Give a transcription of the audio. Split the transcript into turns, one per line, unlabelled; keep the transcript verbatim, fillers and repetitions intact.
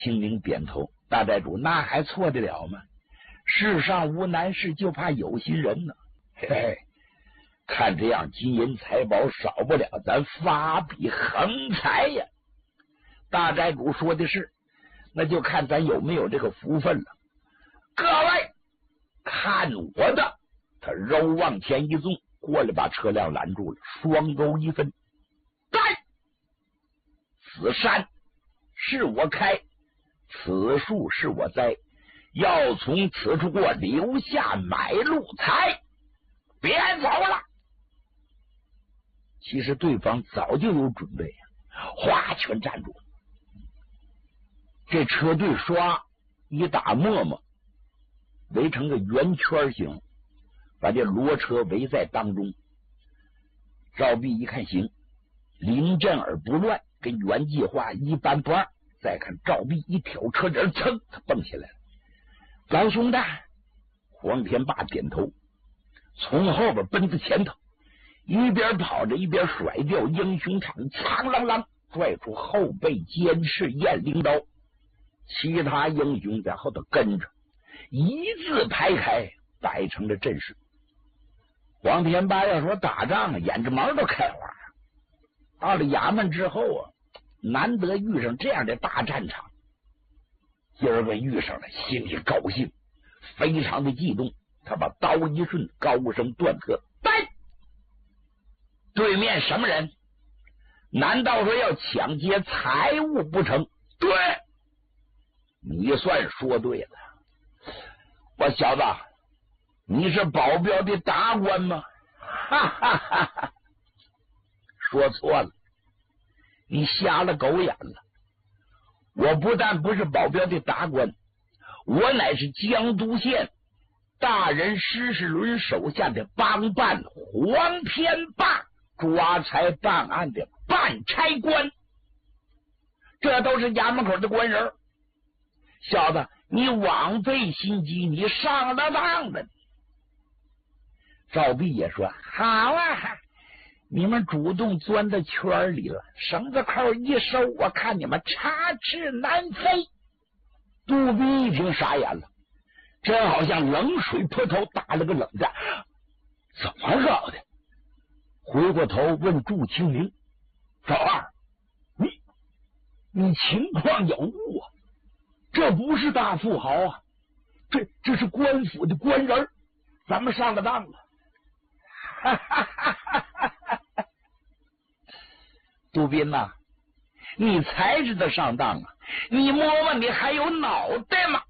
秦岭点头，大寨主那还错得了吗？世上无难事，就怕有心人呢。嘿嘿，看这样金银财宝少不了咱发笔横财呀。大寨主说的是，那就看咱有没有这个福分了。各位看我的！他柔往前一纵，过来把车辆拦住了，双钩一分，来！此山是我开，此树是我栽，要从此处给我留下买路财，别走了。其实对方早就有准备，哗，全站住。这车队刷一打磨磨，围成个圆圈形，把这骡车围在当中。赵壁一看行，临阵而不乱，跟原计划一般般。再看赵壁一挑车帘，噌，他蹦起来了。老兄弟，黄天霸点头，从后边奔到前头，一边跑着一边甩掉英雄铲，苍啷啷拽出后背监视雁翎刀。其他英雄在后头跟着，一字排开，摆成了阵势。黄天霸要说打仗，眼着毛都开花。到了衙门之后啊，难得遇上这样的大战场，今儿个遇上了，心里高兴，非常的激动。他把刀一顺，高声断喝：“来！对面什么人？难道说要抢劫财物不成？”“对，你算说对了。我小子，你是保镖的达官吗？”“哈哈哈哈，说错了，你瞎了狗眼了。我不但不是保镖的达官，我乃是江都县大人施世伦手下的帮办黄天霸，抓财办案的办差官，这都是衙门口的官人。小子，你枉费心机，你上了当了。”赵壁也说：“好啊，你们主动钻到圈里了，绳子扣一收，我看你们插翅难飞。”杜宾一听傻眼了，真好像冷水泼头，打了个冷战。怎么搞的？回过头问祝清明：“赵二，你你情况有误啊？这不是大富豪啊，这这是官府的官人，咱们上了当了。”哈哈哈哈哈！杜宾呐、啊，你才知道上当啊！你摸摸，你还有脑袋吗？